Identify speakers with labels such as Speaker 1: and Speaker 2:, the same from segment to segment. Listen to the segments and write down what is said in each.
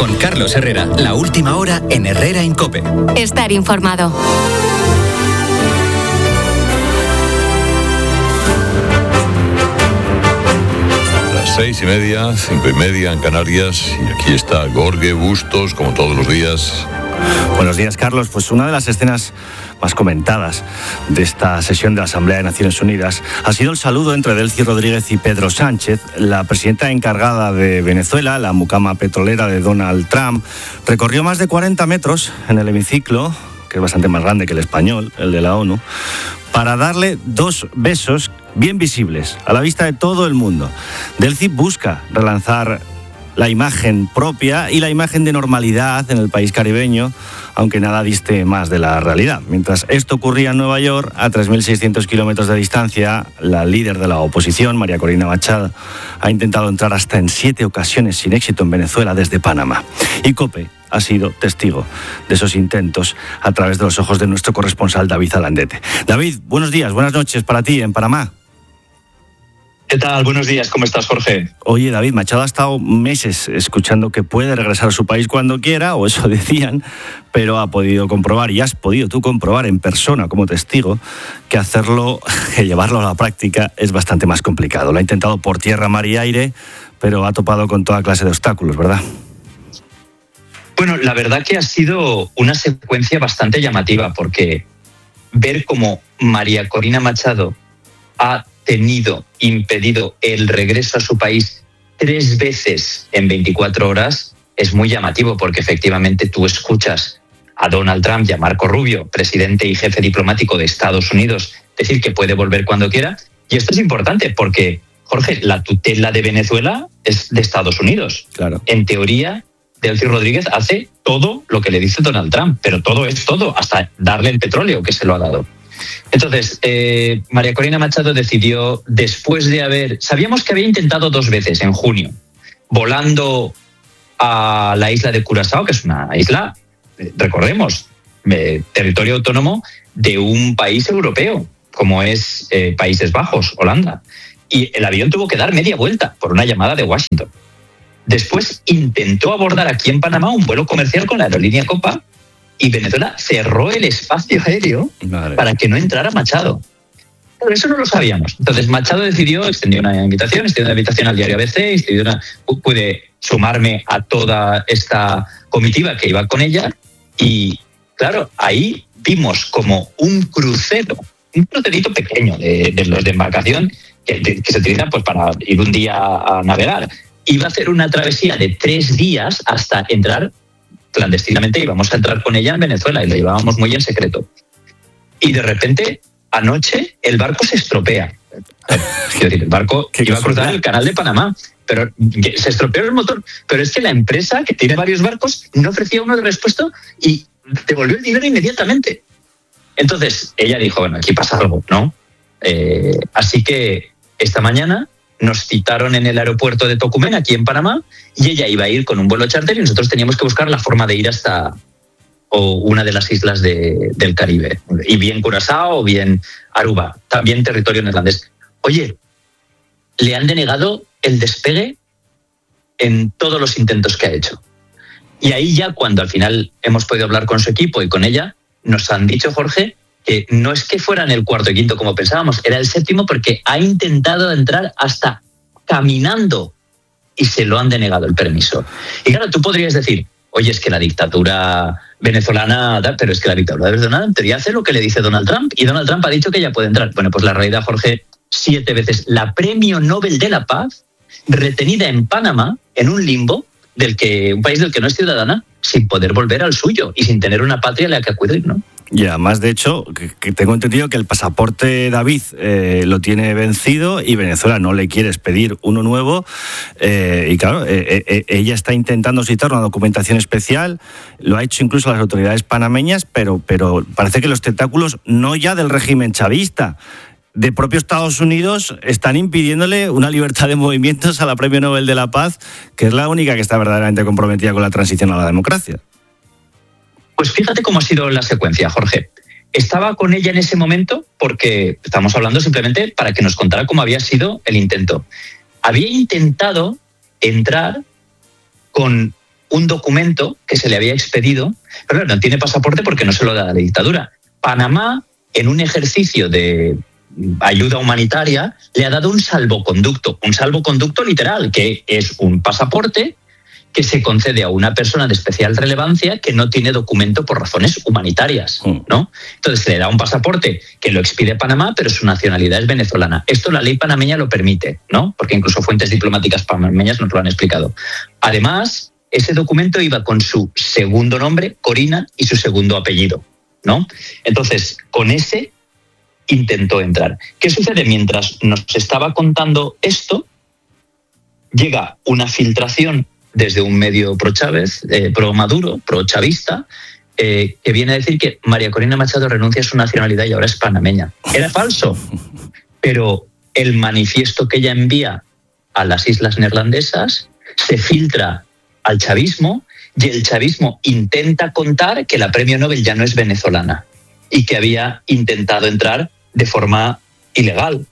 Speaker 1: Con Carlos Herrera, la última hora en Herrera en COPE.
Speaker 2: Estar informado.
Speaker 3: Las 6:30, 5:30 en Canarias, y aquí está Jorge Bustos, como todos los días.
Speaker 4: Buenos días, Carlos. Pues una de las escenas más comentadas de esta sesión de la Asamblea de Naciones Unidas ha sido el saludo entre Delcy Rodríguez y Pedro Sánchez. La presidenta encargada de Venezuela, la mucama petrolera de Donald Trump, recorrió más de 40 metros en el hemiciclo, que es bastante más grande que el español, el de la ONU, para darle 2 besos bien visibles, a la vista de todo el mundo. Delcy busca relanzar la imagen propia y la imagen de normalidad en el país caribeño, aunque nada diste más de la realidad. Mientras esto ocurría en Nueva York, a 3.600 kilómetros de distancia, la líder de la oposición, María Corina Machado, ha intentado entrar hasta en 7 ocasiones sin éxito en Venezuela desde Panamá. Y COPE ha sido testigo de esos intentos a través de los ojos de nuestro corresponsal David Alandete. David, buenos días, buenas noches para ti en Panamá.
Speaker 5: ¿Qué tal? Buenos días, ¿cómo estás, Jorge?
Speaker 4: Oye, David, Machado ha estado meses escuchando que puede regresar a su país cuando quiera, o eso decían, pero ha podido comprobar, y has podido tú comprobar en persona como testigo, que hacerlo, que llevarlo a la práctica es bastante más complicado. Lo ha intentado por tierra, mar y aire, pero ha topado con toda clase de obstáculos, ¿verdad?
Speaker 5: Bueno, la verdad que ha sido una secuencia bastante llamativa, porque ver cómo María Corina Machado ha tenido impedido el regreso a su país 3 veces en 24 horas es muy llamativo, porque efectivamente tú escuchas a Donald Trump y a Marco Rubio, presidente y jefe diplomático de Estados Unidos, decir que puede volver cuando quiera. Y esto es importante porque, Jorge, la tutela de Venezuela es de Estados Unidos.
Speaker 4: Claro.
Speaker 5: En teoría, Delcy Rodríguez hace todo lo que le dice Donald Trump, pero todo es todo, hasta darle el petróleo que se lo ha dado. Entonces, María Corina Machado decidió, después de haber... Sabíamos que había intentado 2 veces en junio, volando a la isla de Curazao, que es una isla, recordemos, territorio autónomo de un país europeo, como es Países Bajos, Holanda. Y el avión tuvo que dar media vuelta por una llamada de Washington. Después intentó abordar aquí en Panamá un vuelo comercial con la aerolínea Copa, y Venezuela cerró el espacio aéreo para que no entrara Machado. Pero eso no lo sabíamos. Entonces Machado extendió una invitación al diario ABC, pude sumarme a toda esta comitiva que iba con ella, y claro, ahí vimos como un crucerito pequeño de los de embarcación que se utilizan pues para ir un día a navegar. Iba a hacer una travesía de 3 días hasta entrar clandestinamente, íbamos a entrar con ella en Venezuela y lo llevábamos muy en secreto. Y de repente, anoche, el barco se estropea. Quiero decir, el barco iba a cruzar el canal de Panamá, pero se estropeó el motor. Pero es que la empresa, que tiene varios barcos, no ofrecía uno de repuesto y devolvió el dinero inmediatamente. Entonces, ella dijo, bueno, aquí pasa algo, ¿no? Así que esta mañana nos citaron en el aeropuerto de Tocumen, aquí en Panamá, y ella iba a ir con un vuelo charter y nosotros teníamos que buscar la forma de ir hasta una de las islas del Caribe, y bien Curazao o bien Aruba, también territorio neerlandés. Oye, le han denegado el despegue en todos los intentos que ha hecho. Y ahí ya, cuando al final hemos podido hablar con su equipo y con ella, nos han dicho, Jorge, que no es que fueran el 4º y 5º como pensábamos, era el 7º, porque ha intentado entrar hasta caminando y se lo han denegado el permiso. Y claro, tú podrías decir, oye, es que la dictadura venezolana, pero es que la dictadura venezolana en teoría hace lo que le dice Donald Trump, y Donald Trump ha dicho que ella puede entrar. Bueno, pues la realidad, Jorge, 7 veces la Premio Nobel de la Paz, retenida en Panamá, en un limbo, un país del que no es ciudadana, sin poder volver al suyo y sin tener una patria a la que acudir, ¿no?
Speaker 4: Y además, de hecho, que tengo entendido que el pasaporte David lo tiene vencido y Venezuela no le quiere expedir uno nuevo. Y claro, ella está intentando citar una documentación especial, lo ha hecho incluso las autoridades panameñas, pero parece que los tentáculos no ya del régimen chavista, de propio Estados Unidos, están impidiéndole una libertad de movimientos a la Premio Nobel de la Paz, que es la única que está verdaderamente comprometida con la transición a la democracia.
Speaker 5: Pues fíjate cómo ha sido la secuencia, Jorge. Estaba con ella en ese momento porque estamos hablando simplemente para que nos contara cómo había sido el intento. Había intentado entrar con un documento que se le había expedido, pero no tiene pasaporte porque no se lo da la dictadura. Panamá, en un ejercicio de ayuda humanitaria, le ha dado un salvoconducto literal, que es un pasaporte que se concede a una persona de especial relevancia que no tiene documento por razones humanitarias, ¿no? Entonces se le da un pasaporte que lo expide Panamá, pero su nacionalidad es venezolana. Esto la ley panameña lo permite, ¿no? Porque incluso fuentes diplomáticas panameñas nos lo han explicado. Además, ese documento iba con su segundo nombre, Corina, y su segundo apellido, ¿no? Entonces, con ese intentó entrar. ¿Qué sucede? Mientras nos estaba contando esto, llega una filtración desde un medio pro-Chávez, pro-Maduro, pro-chavista, que viene a decir que María Corina Machado renuncia a su nacionalidad y ahora es panameña. Era falso, pero el manifiesto que ella envía a las islas neerlandesas se filtra al chavismo y el chavismo intenta contar que la premio Nobel ya no es venezolana y que había intentado entrar de forma ilegal.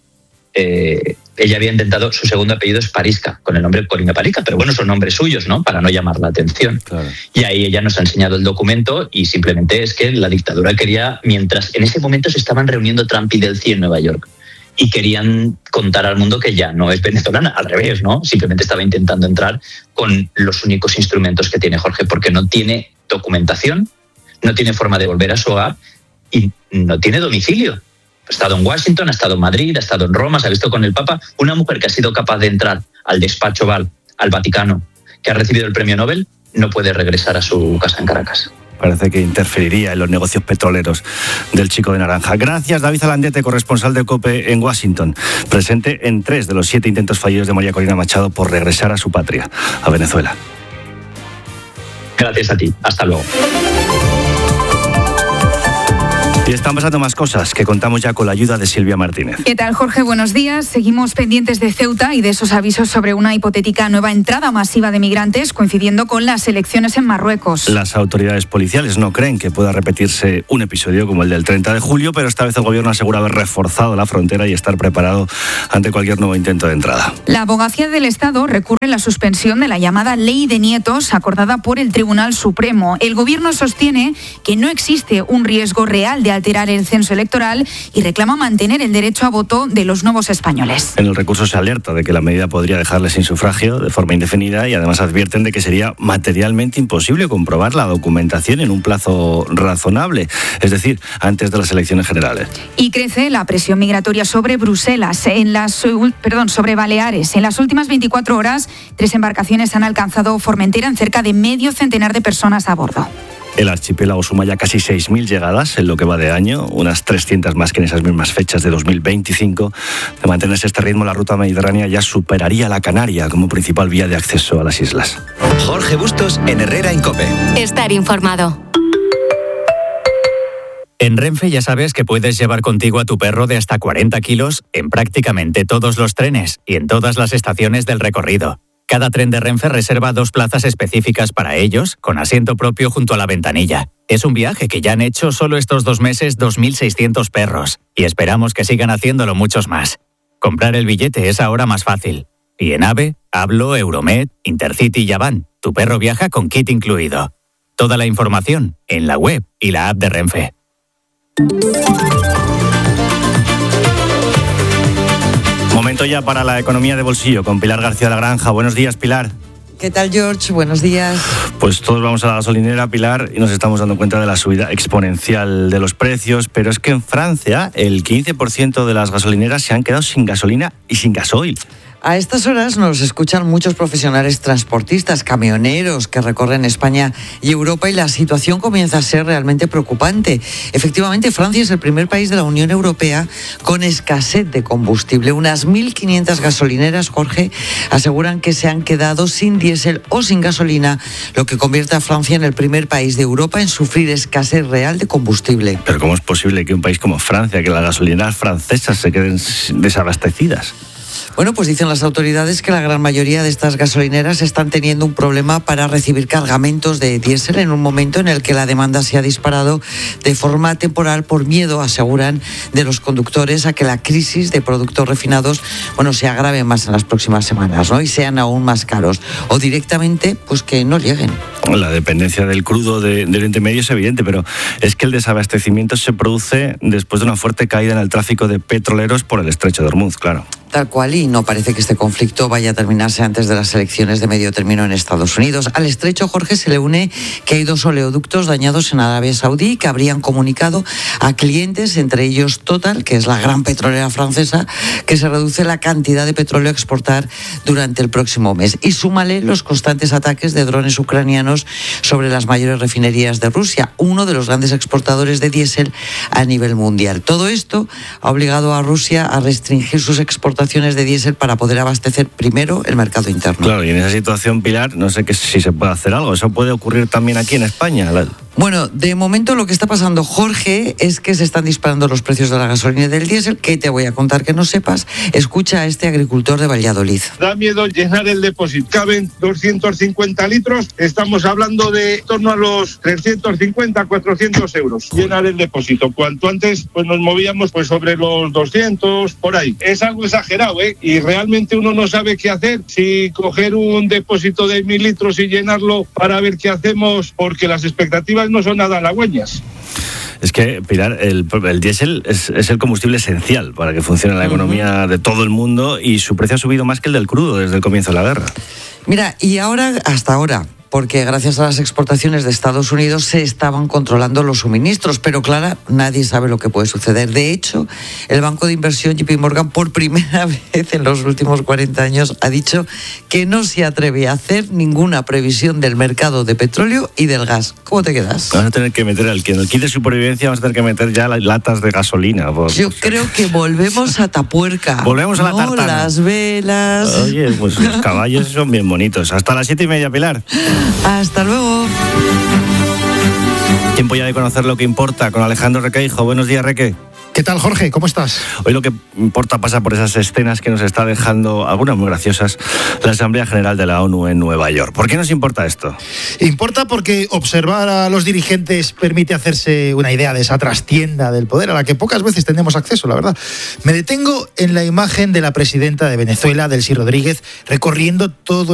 Speaker 5: Ella había intentado, su segundo apellido es Parisca, con el nombre Corina Parisca, pero bueno, son nombres suyos, ¿no? Para no llamar la atención. Claro. Y ahí ella nos ha enseñado el documento y simplemente es que la dictadura quería, mientras en ese momento se estaban reuniendo Trump y Delcy en Nueva York, y querían contar al mundo que ya no es venezolana, al revés, ¿no? Simplemente estaba intentando entrar con los únicos instrumentos que tiene Jorge, porque no tiene documentación, no tiene forma de volver a su hogar y no tiene domicilio. Ha estado en Washington, ha estado en Madrid, ha estado en Roma, se ha visto con el Papa. Una mujer que ha sido capaz de entrar al despacho Oval, al Vaticano, que ha recibido el premio Nobel, no puede regresar a su casa en Caracas.
Speaker 4: Parece que interferiría en los negocios petroleros del Chico de Naranja. Gracias, David Alandete, corresponsal de COPE en Washington, presente en 3 de los 7 intentos fallidos de María Corina Machado por regresar a su patria, a Venezuela.
Speaker 5: Gracias a ti. Hasta luego.
Speaker 4: Y están pasando más cosas que contamos ya con la ayuda de Silvia Martínez.
Speaker 2: ¿Qué tal, Jorge? Buenos días. Seguimos pendientes de Ceuta y de esos avisos sobre una hipotética nueva entrada masiva de migrantes coincidiendo con las elecciones en Marruecos.
Speaker 4: Las autoridades policiales no creen que pueda repetirse un episodio como el del 30 de julio, pero esta vez el gobierno asegura haber reforzado la frontera y estar preparado ante cualquier nuevo intento de entrada.
Speaker 2: La Abogacía del Estado recurre a la suspensión de la llamada Ley de Nietos acordada por el Tribunal Supremo. El gobierno sostiene que no existe un riesgo real de alterar el censo electoral y reclama mantener el derecho a voto de los nuevos españoles.
Speaker 4: En el recurso se alerta de que la medida podría dejarles sin sufragio de forma indefinida y además advierten de que sería materialmente imposible comprobar la documentación en un plazo razonable, es decir, antes de las elecciones generales.
Speaker 2: Y crece la presión migratoria sobre Bruselas, sobre Baleares. En las últimas 24 horas, 3 embarcaciones han alcanzado Formentera en cerca de medio centenar de personas a bordo.
Speaker 4: El archipiélago suma ya casi 6.000 llegadas en lo que va de año, unas 300 más que en esas mismas fechas de 2025. De mantenerse este ritmo, la ruta mediterránea ya superaría la Canaria como principal vía de acceso a las islas.
Speaker 1: Jorge Bustos en Herrera en COPE.
Speaker 6: Estar informado.
Speaker 7: En Renfe ya sabes que puedes llevar contigo a tu perro de hasta 40 kilos en prácticamente todos los trenes y en todas las estaciones del recorrido. Cada tren de Renfe reserva 2 plazas específicas para ellos, con asiento propio junto a la ventanilla. Es un viaje que ya han hecho solo estos 2 meses 2.600 perros, y esperamos que sigan haciéndolo muchos más. Comprar el billete es ahora más fácil. Y en AVE, Hablo, Euromed, Intercity y Avant, tu perro viaja con kit incluido. Toda la información en la web y la app de Renfe.
Speaker 4: Momento ya para la economía de bolsillo con Pilar García La Granja. Buenos días, Pilar.
Speaker 8: ¿Qué tal, George? Buenos días.
Speaker 4: Pues todos vamos a la gasolinera, Pilar, y nos estamos dando cuenta de la subida exponencial de los precios, pero es que en Francia el 15% de las gasolineras se han quedado sin gasolina y sin gasoil.
Speaker 8: A estas horas nos escuchan muchos profesionales transportistas, camioneros que recorren España y Europa y la situación comienza a ser realmente preocupante. Efectivamente, Francia es el primer país de la Unión Europea con escasez de combustible. Unas 1.500 gasolineras, Jorge, aseguran que se han quedado sin diésel o sin gasolina, lo que convierte a Francia en el primer país de Europa en sufrir escasez real de combustible.
Speaker 4: Pero ¿cómo es posible que un país como Francia, que las gasolineras francesas se queden desabastecidas?
Speaker 8: Bueno, pues dicen las autoridades que la gran mayoría de estas gasolineras están teniendo un problema para recibir cargamentos de diésel en un momento en el que la demanda se ha disparado de forma temporal por miedo, aseguran, de los conductores a que la crisis de productos refinados, se agrave más en las próximas semanas, ¿no? Y sean aún más caros o directamente, pues que no lleguen.
Speaker 4: La dependencia del crudo del Oriente Medio es evidente, pero es que el desabastecimiento se produce después de una fuerte caída en el tráfico de petroleros por el estrecho de Hormuz, claro.
Speaker 8: Tal cual, y no parece que este conflicto vaya a terminarse antes de las elecciones de medio término en Estados Unidos. Al estrecho, Jorge, se le une que hay 2 oleoductos dañados en Arabia Saudí que habrían comunicado a clientes, entre ellos Total, que es la gran petrolera francesa, que se reduce la cantidad de petróleo a exportar durante el próximo mes. Y súmale los constantes ataques de drones ucranianos sobre las mayores refinerías de Rusia, uno de los grandes exportadores de diésel a nivel mundial. Todo esto ha obligado a Rusia a restringir sus exportaciones de diésel para poder abastecer primero el mercado interno.
Speaker 4: Claro, y en esa situación, Pilar, no sé si se puede hacer algo. ¿Eso puede ocurrir también aquí en España?
Speaker 8: Bueno, de momento lo que está pasando, Jorge, es que se están disparando los precios de la gasolina y del diésel. ¿Qué te voy a contar que no sepas? Escucha a este agricultor de Valladolid.
Speaker 6: Da miedo llenar el depósito. Caben 250 litros. Estamos hablando de torno a los 350, 400 euros. Llenar el depósito. Cuanto antes pues nos movíamos pues sobre los 200, por ahí. Es algo exagerado, ¿eh? Y realmente uno no sabe qué hacer. Si coger un depósito de 1000 litros y llenarlo para ver qué hacemos, porque las expectativas no son nada halagüeñas.
Speaker 4: Es que, Pilar, el diésel es el combustible esencial para que funcione la economía de todo el mundo y su precio ha subido más que el del crudo desde el comienzo de la guerra.
Speaker 8: Mira, y hasta ahora, porque gracias a las exportaciones de Estados Unidos se estaban controlando los suministros, pero claro, nadie sabe lo que puede suceder. De hecho, el banco de inversión JP Morgan por primera vez en los últimos 40 años ha dicho que no se atreve a hacer ninguna previsión del mercado de petróleo y del gas. ¿Cómo te quedas?
Speaker 4: Vamos a tener que meter en el kit de supervivencia, vamos a tener que meter ya las latas de gasolina.
Speaker 8: Yo creo que volvemos a Tapuerca.
Speaker 4: Volvemos a la tartana.
Speaker 8: Las velas.
Speaker 4: Oye, pues los caballos son bien bonitos. Hasta las 7:30, Pilar.
Speaker 8: Hasta luego.
Speaker 4: Tiempo ya de conocer lo que importa con Alejandro Requeijo. Buenos días, Reque.
Speaker 9: ¿Qué tal, Jorge? ¿Cómo estás?
Speaker 4: Hoy lo que importa pasa por esas escenas que nos está dejando, algunas muy graciosas, la Asamblea General de la ONU en Nueva York. ¿Por qué nos importa esto?
Speaker 9: Importa porque observar a los dirigentes permite hacerse una idea de esa trastienda del poder a la que pocas veces tenemos acceso, la verdad. Me detengo en la imagen de la presidenta de Venezuela, Delcy Rodríguez, recorriendo todo